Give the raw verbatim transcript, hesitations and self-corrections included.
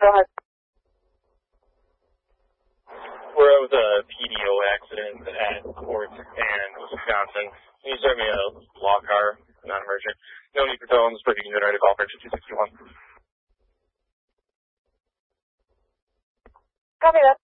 Go ahead. We're with a P D O accident at Court and Wisconsin. Can you serve me a law car, non-emergent? No need for tones, but you can generate a call for two sixty-one. Copy that.